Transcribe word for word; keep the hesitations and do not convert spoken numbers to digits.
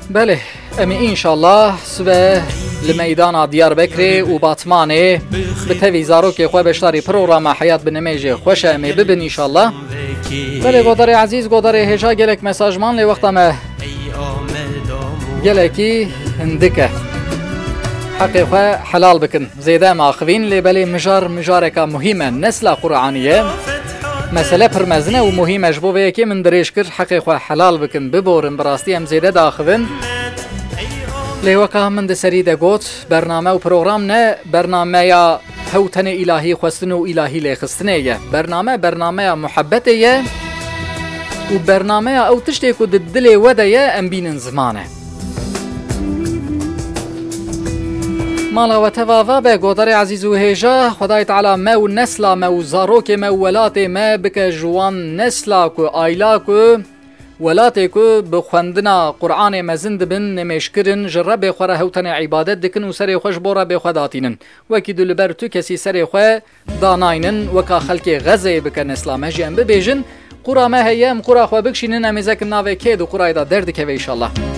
بله امی انشالله سبه لمیدان دیار بکری و باطمانه به تاوی زاروک خواه بشتاری پروگرام حیات بنمیجه خوش امی ببین انشالله. بله گودار عزیز گودار هجا گلک مساجمان لی وقتا ما گلکی هندکه حقی خواه حلال بکن زیده ماخوین لی بلی مجار مجارکا مهمه نسل قرآنیه مسئله پرمزنه و مهمه جبوه یکی من دریش کرد حقی خواه حلال بکن ببورن براستی هم زیده داخوین لی وکا من ده سری ده گوت برنامه و پروگرام نه برنامه یا هوتن الهی خواستن و الهی لیخستنه یه برنامه برنامه محبته یه و برنامه او تشتی که دل وده یه ام بینن زمانه مالا و تواوا به گودار عزیز و هیجا خدای تعالی ما و نسلا ما و زاروک ما و ولات ما بک جوان نسلا کو آیلا کو ولات کو بخوندنا قرآن مزند بن نمشکرن جرب خوره هوتن عبادت دکن و سر خوش بورا بخوداتینن وکی دل بر تو کسی سر خو داناینن وکا خلق غزه بکن اسلام جنب بیجن قرآن ما هیم قرآن خو بکشینن امیزک ناوه کید و قرآن دا درد که ان شاء الله.